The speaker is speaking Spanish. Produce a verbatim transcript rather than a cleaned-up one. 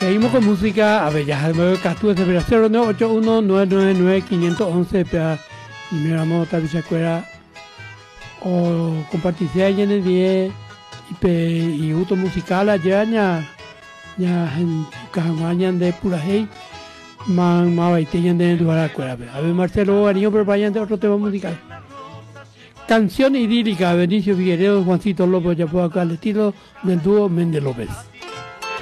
Seguimos con música, a ver, ya sabemos que tú es de cero nueve ocho uno nueve nueve nueve cinco uno uno, y me vamos a vez escuela o compartir ahí en el diez y gusto musical allá ya ya en Cajañan de pura hey man más baiteñan de lugar a escuela. A ver, Marcelo Ariño, pero vayan de otro tema musical. Canción idílica, Benicio Figueredo, Juancito López, ya puedo acá al estilo del dúo Méndez López.